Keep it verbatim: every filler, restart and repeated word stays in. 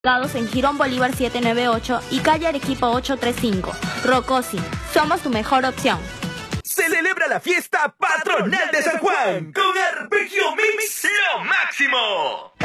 En Girón Bolívar setecientos noventa y ocho y calle Arequipa ochocientos treinta y cinco. Rocosi, somos tu mejor opción. Celebra la fiesta patronal de San Juan con Arpegio Mix lo máximo.